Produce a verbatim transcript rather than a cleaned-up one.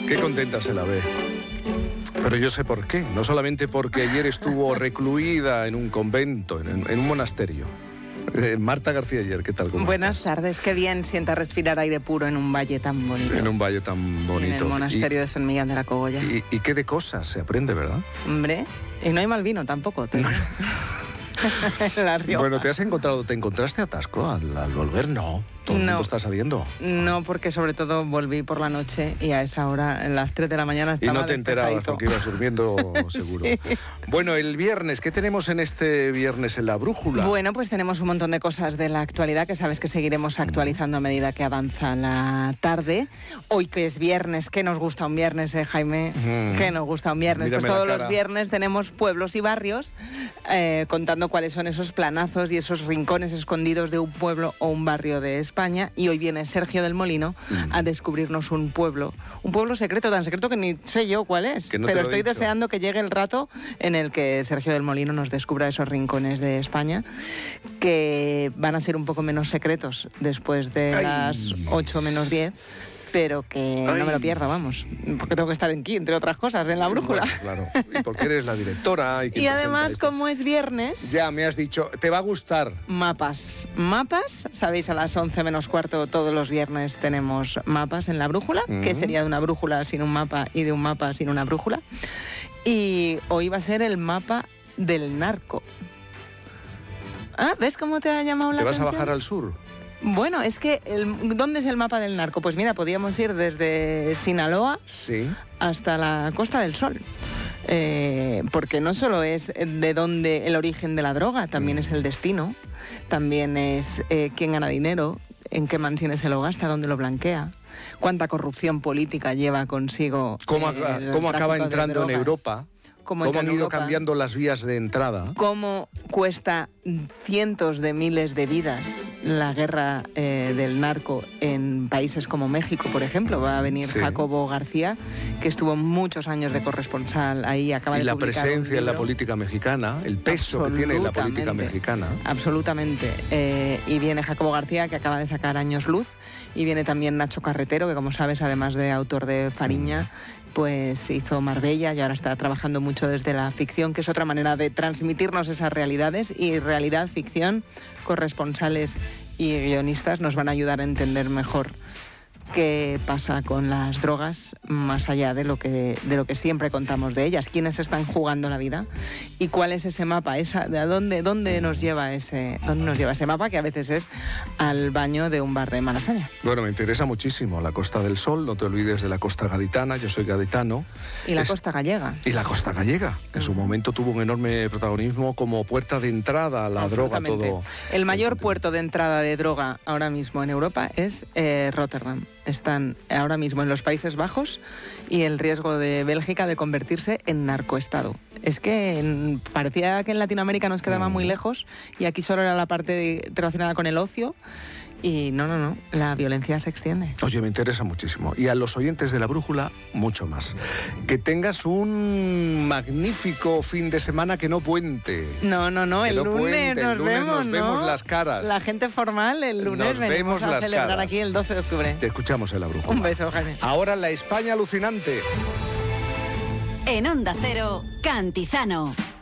Qué contenta se la ve. Pero yo sé por qué. No solamente porque ayer estuvo recluida en un convento, en, en un monasterio. Eh, Marta García Ayer, ¿qué tal? ¿Cómo Buenas estás? tardes, qué bien sienta respirar aire puro en un valle tan bonito. En un valle tan bonito. En el monasterio y, de San Millán de la Cogolla. Y, y qué de cosas se aprende, ¿verdad? Hombre, y no hay mal vino tampoco. Te... La Rioja. Bueno, ¿te has encontrado, te encontraste atasco al, al volver? No, todo el No. mundo está saliendo. No, porque sobre todo volví por la noche y a esa hora, a las tres de la mañana, estaba Y no te enterabas despejadito. porque ibas durmiendo seguro. Sí. Bueno, el viernes, ¿qué tenemos en este viernes en la brújula? Bueno, pues tenemos un montón de cosas de la actualidad que sabes que seguiremos actualizando a medida que avanza la tarde. Hoy que es viernes, ¿qué nos gusta un viernes, eh, Jaime? Mm. ¿Qué nos gusta un viernes? Mírame Pues la todos cara. los viernes tenemos pueblos y barrios eh, contando cuáles son esos planazos y esos rincones escondidos de un pueblo o un barrio de España. Y hoy viene Sergio del Molino mm. a descubrirnos un pueblo, un pueblo secreto, tan secreto que ni sé yo cuál es. Que no pero te lo he estoy dicho. deseando que llegue el rato en el que Sergio del Molino nos descubra esos rincones de España que van a ser un poco menos secretos después de Ay. las ocho menos diez. Pero que Ay. no me lo pierda, vamos, porque tengo que estar aquí, entre otras cosas, en la brújula. Bueno, claro, y porque eres la directora. Y, quien Y presenta además, esto. como es viernes... Ya me has dicho, te va a gustar. Mapas. Mapas, sabéis, a las once menos cuarto todos los viernes tenemos mapas en la brújula, Mm. que sería de una brújula sin un mapa y de un mapa sin una brújula. Y hoy va a ser el mapa del narco. Ah, ¿ves cómo te ha llamado la ¿Te vas a atención? bajar al sur? Bueno, es que, el, ¿dónde es el mapa del narco? Pues mira, podríamos ir desde Sinaloa Sí. hasta la Costa del Sol. Eh, porque no solo es de dónde el origen de la droga, también es el destino, también es eh, quién gana dinero, en qué mansiones se lo gasta, dónde lo blanquea, cuánta corrupción política lleva consigo. ¿Cómo, eh, acá- el cómo acaba tráfico de entrando en drogas. Europa? Cómo ¿Cómo entra han en ido Europa. cambiando las vías de entrada? Cómo cuesta cientos de miles de vidas la guerra eh, del narco en países como México, por ejemplo. Va a venir Sí. Jacobo García, que estuvo muchos años de corresponsal ahí, acaba Y de la publicar un presencia en la libro. política mexicana, el peso que tiene la política Absolutamente. mexicana. Absolutamente. Eh, y viene Jacobo García, que acaba de sacar Años Luz, y viene también Nacho Carretero, que como sabes, además de autor de Fariña, pues hizo Marbella y ahora está trabajando mucho desde la ficción, que es otra manera de transmitirnos esas realidades. Y realidad, ficción, corresponsales y guionistas nos van a ayudar a entender mejor qué pasa con las drogas, más allá de lo que de lo que siempre contamos de ellas, quiénes están jugando la vida y cuál es ese mapa, esa de a dónde dónde nos lleva ese dónde nos lleva ese mapa, que a veces es al baño de un bar de Malasaña. Bueno, me interesa muchísimo la Costa del Sol, no te olvides de la Costa Gaditana, yo soy gaditano. Y la Es- costa gallega. Y la Costa Gallega, que en su momento tuvo un enorme protagonismo como puerta de entrada a la droga. Absolutamente. Todo. El mayor puerto de entrada de droga ahora mismo en Europa es eh, Rotterdam. Están ahora mismo en los Países Bajos y el riesgo de Bélgica de convertirse en narcoestado. Es que en- parecía que en Latinoamérica nos quedaba muy lejos y aquí solo era la parte relacionada con el ocio. Y no, no, no, la violencia se extiende. Oye, me interesa muchísimo. Y a los oyentes de la brújula, mucho más. Que tengas un magnífico fin de semana que no puente. No, no, no, Que el no lunes puente, el nos lunes vemos, nos vemos ¿no? las caras. La gente formal el lunes Nos venimos vemos a las celebrar caras. aquí el doce de octubre. Te escuchamos en la brújula. Un beso, Jaime. Ahora la España alucinante. En Onda Cero, Cantizano.